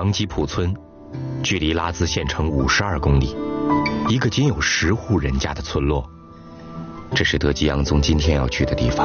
唐吉普村距离拉孜县城52公里，一个仅有10户人家的村落。这是德吉洋宗今天要去的地方。